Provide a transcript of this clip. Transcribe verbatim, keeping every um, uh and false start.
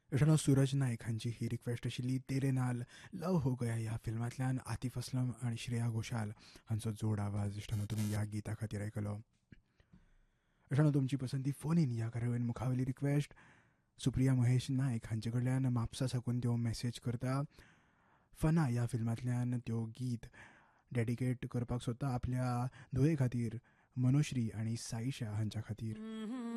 अशा सूरज नायक हांची ही रिक्वेस्ट आशिल्ली तेरे नाल लव हो गया ह्या फिल्मांतल्यान आतिफ असलम आनी श्रेया घोषाल हांचो जोड आवाज इश्टानो तुमी ह्या गिता खातीर आयकलो. अशानो तुमची पसंती फोन इन ह्या कार्यावळीन मुखावेली रिक्वेस्ट सुप्रिया महेश नायक हांचे कडल्यान म्हापसा साकून त्यो मेसेज करता. फना ह्या फिल्मांतल्यान त्यो गीत डेडिकेट करपाक सोदता आपल्या धुवे खातीर मनोश्री आनी साईशा हांच्या खातीर.